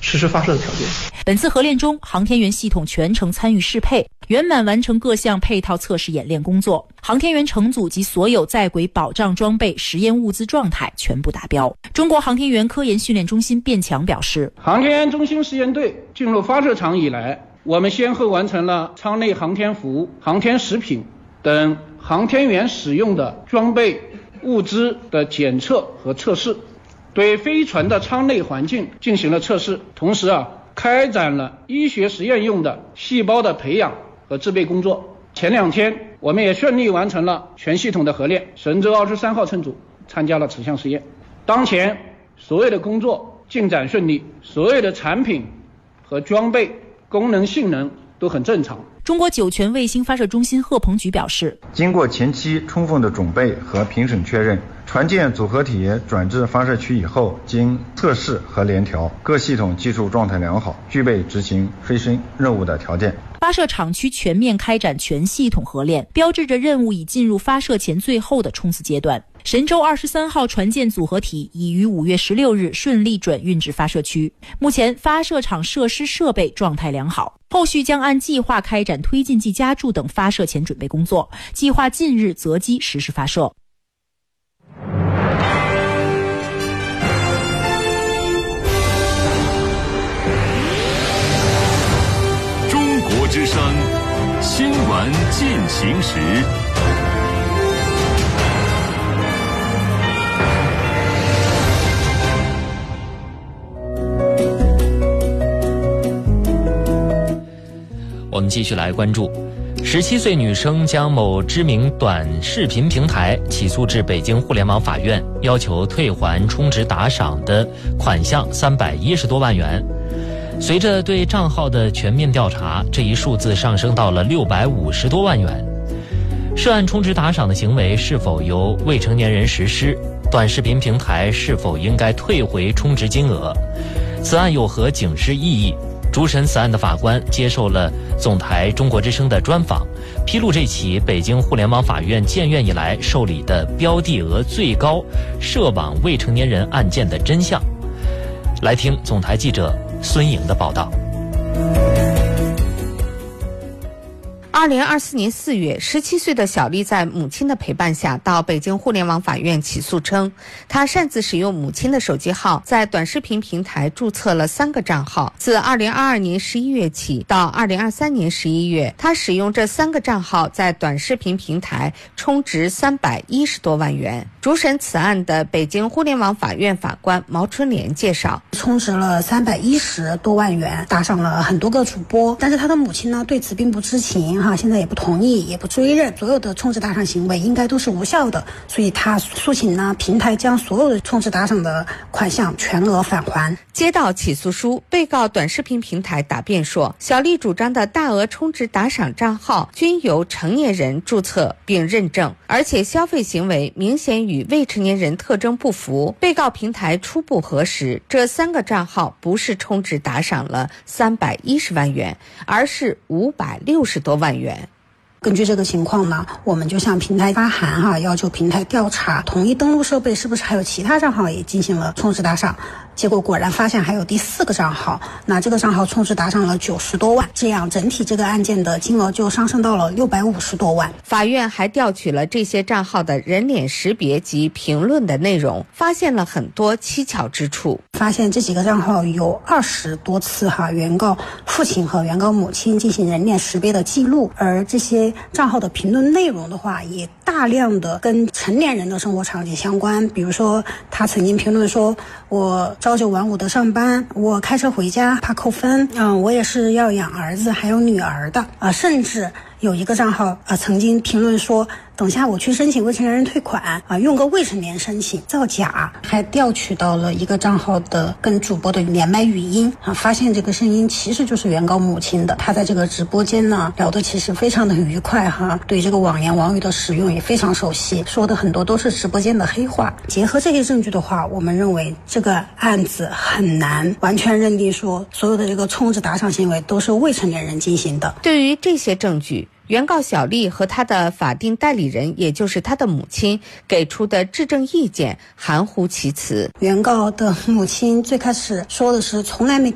实施发射的条件。 本次合练中，航天员系统全程参与适配，圆满完成各项配套测试演练工作。航天员乘组及所有在轨保障装备、实验物资状态全部达标。中国航天员科研训练中心卞强表示， 航天员中心实验队进入发射场以来，我们先后完成了舱内航天服、航天食品等航天员使用的装备物资的检测和测试，对飞船的舱内环境进行了测试，同时开展了医学实验用的细胞的培养和制备工作。前2天我们也顺利完成了全系统的合练，神舟23号乘组参加了此项实验。当前所有的工作进展顺利，所有的产品和装备功能性能都很正常。 中国酒泉卫星发射中心贺鹏举表示， 经过前期充分的准备和评审确认，船舰组合体转至发射区以后，经测试和联调，各系统技术状态良好，具备执行飞升任务的条件。 发射场区全面开展全系统合练，标志着任务已进入发射前最后的冲刺阶段。神舟23号船舰组合体已于5月16日顺利转运至发射区，目前发射场设施设备状态良好，后续将按计划开展推进剂加注等发射前准备工作，计划近日择机实施发射。 中国之声新闻进行时。 我们继续来关注17岁女生将某知名短视频平台起诉至北京互联网法院，要求退还充值打赏的款项310多万元。随着对账号的全面调查，这一数字上升到了650多万元。涉案充值打赏的行为是否由未成年人实施？短视频平台是否应该退回充值金额？此案有何警示意义？主审此案的法官接受了总台中国之声的专访，披露这起北京互联网法院建院以来受理的标的额最高涉网未成年人案件的真相。来听总台记者孙颖的报道。 2024年4月，17岁的小丽在母亲的陪伴下到北京互联网法院起诉称，她擅自使用母亲的手机号，在短视频平台注册了3个账号。自2022年11月起到2023年11月，她使用这3个账号在短视频平台充值310多万元。主审此案的北京互联网法院法官毛春莲介绍， 充值了310多万元，打赏了很多个主播，但是他的母亲呢对此并不知情现在也不同意，也不追认，所有的充值打赏行为应该都是无效的，所以他诉请呢平台将所有的充值打赏的款项全额返还。 接到起诉书，被告短视频平台答辩说，小丽主张的大额充值打赏账号均由成年人注册并认证，而且消费行为明显与未成年人特征不符。被告平台初步核实，这3个账号不是充值打赏了310万元，而是560多万元。 根据这个情况呢，我们就向平台发函要求平台调查统一登录设备是不是还有其他账号也进行了充值打赏。结果果然发现还有第4个账号，那这个账号充值打赏了90多万，这样整体这个案件的金额就上升到了650多万。 法院还调取了这些账号的人脸识别及评论的内容，发现了很多蹊跷之处。 发现这几个账号有20多次原告父亲和原告母亲进行人脸识别的记录，而这些账号的评论内容的话，也大量的跟成年人的生活场景相关。比如说他曾经评论说，我朝9晚5的上班，我开车回家怕扣分，我也是要养儿子还有女儿的，甚至有一个账号曾经评论说，等下我去申请未成年人退款用个未成年申请，造假。还调取到了一个账号的跟主播的连麦语音发现这个声音其实就是原告母亲的。他在这个直播间呢聊得其实非常的愉快对这个网言网语的使用也非常熟悉，说的很多都是直播间的黑话。结合这些证据的话，我们认为这个案子很难完全认定说所有的这个充值打赏行为都是未成年人进行的。 对于这些证据，原告小丽和她的法定代理人，也就是她的母亲给出的质证意见含糊其辞。 原告的母亲最开始说的是从来没